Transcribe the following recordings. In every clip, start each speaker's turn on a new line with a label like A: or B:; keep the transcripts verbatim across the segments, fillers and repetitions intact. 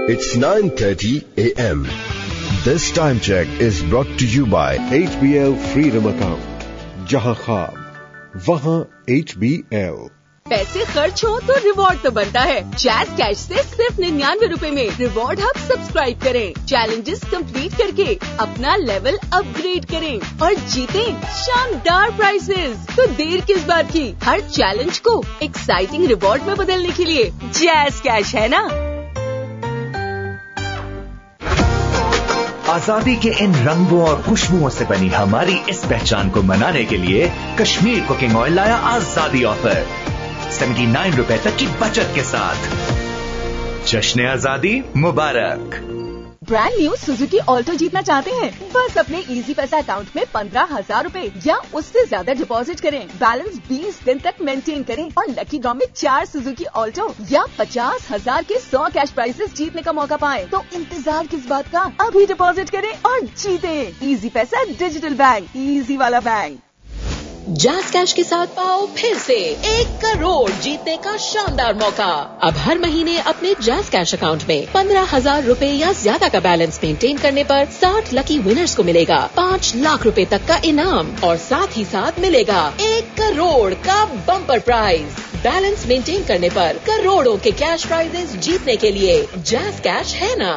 A: It's nine thirty a m This time check is brought to you by
B: H B L Freedom Account. जहां ख्वाब वहां H B L.
C: पैसे खर्च हो तो रिवॉर्ड तो बनता है। जैज़ कैश से सिर्फ निन्यानवे रुपए में रिवॉर्ड हब सब्सक्राइब करें, चैलेंजेस कंप्लीट करके अपना लेवल अपग्रेड करें और जीतें शानदार प्राइजेस। तो देर किस बात की, हर चैलेंज को एक्साइटिंग रिवॉर्ड में बदलने के लिए जैज़ कैश है ना।
D: आजादी के इन रंगों और खुशबुओं से बनी हमारी इस पहचान को मनाने के लिए कश्मीर कुकिंग ऑयल लाया आजादी ऑफर सेवेंटी नाइन रुपए तक की बचत के साथ। जश्न आजादी मुबारक।
C: ब्रांड न्यू सुजुकी ऑल्टो जीतना चाहते हैं? बस अपने इजी पैसा अकाउंट में पंद्रह हजार रूपए या उससे ज्यादा डिपॉजिट करें, बैलेंस बीस दिन तक मेंटेन करें और लकी ड्रॉ में चार सुजुकी ऑल्टो या पचास हजार के सौ कैश प्राइजेस जीतने का मौका पाएं। तो इंतजार किस बात का, अभी डिपॉजिट करें और जीतें। इजी पैसा डिजिटल बैंक, इजी वाला बैंक।
E: जैज़ कैश के साथ पाओ फिर से एक करोड़ जीतने का शानदार मौका। अब हर महीने अपने जैज़ कैश अकाउंट में पंद्रह हजार रूपए या ज्यादा का बैलेंस मेंटेन करने पर साठ लकी विनर्स को मिलेगा पाँच लाख रुपए तक का इनाम और साथ ही साथ मिलेगा एक करोड़ का बम्पर प्राइज। बैलेंस मेंटेन करने पर करोड़ों के कैश प्राइजेस जीतने के लिए जैज़ कैश है ना।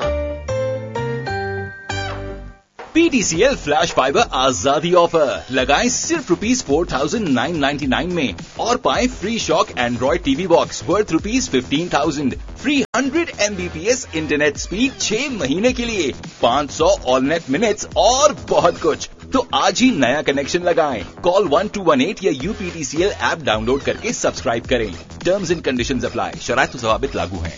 F: P T C L flash fibre आजादी ऑफर लगाएं सिर्फ rupees four thousand nine ninety nine में और पाएं free shock Android TV box worth rupees fifteen thousand, free hundred M B P S internet speed छह महीने के लिए, पाँच सौ ऑल नेट मिनट्स और बहुत कुछ। तो आज ही नया कनेक्शन लगाएं। Call one two one eight या U P T C L app download करके सब्सक्राइब करें। टर्म्स एंड कंडीशंस अप्लाई, शराइत व ज़वाबित लागू हैं।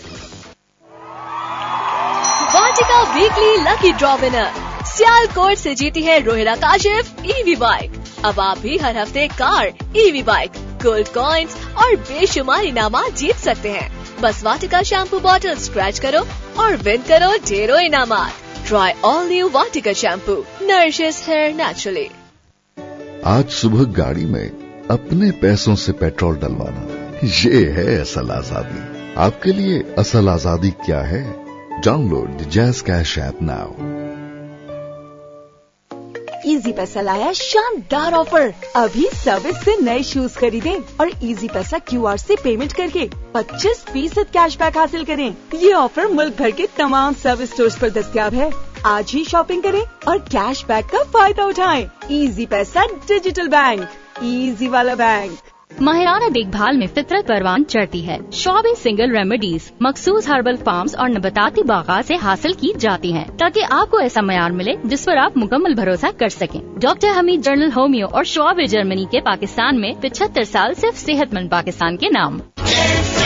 G: वाटिका weekly lucky draw winner Sialkot से जीती है रोहिरा काशिफ ईवी बाइक। अब आप भी हर हफ्ते car, EV bike, gold coins और बेशुमार इनामात जीत सकते हैं। बस वाटिका शैम्पू बॉटल स्क्रैच करो और विन करो ढेरों इनामात। ट्राई ऑल न्यू वाटिका शैम्पू, नरिशेस हेयर नेचुरली।
H: आज सुबह गाड़ी में अपने पैसों से पेट्रोल डलवाना, ये है असल आजादी। आपके लिए असल आजादी क्या है? Download the jazz cash app now.
C: Easy पैसा लाया शानदार ऑफर। अभी सर्विस से नए शूज खरीदें और इजी पैसा क्यू आर से पेमेंट करके पच्चीस फीसद कैशबैक हासिल करें। ये ऑफर मुल्क भर के तमाम सर्विस स्टोर्स पर दस्तयाब है। आज ही शॉपिंग करें और कैशबैक का फायदा उठाएं। इजी पैसा डिजिटल बैंक, इजी वाला बैंक।
I: माहिराना देखभाल में फितरत परवान चढ़ती है। शॉबी सिंगल रेमेडीज मखसूस हर्बल फार्म्स और नबताती बागात से हासिल की जाती हैं, ताकि आपको ऐसा मयार मिले जिस पर आप मुकम्मल भरोसा कर सकें। डॉक्टर हमीद जर्नल होमियो और शॉबी जर्मनी के पाकिस्तान में पिछहत्तर साल सिर्फ सेहतमंद पाकिस्तान के नाम।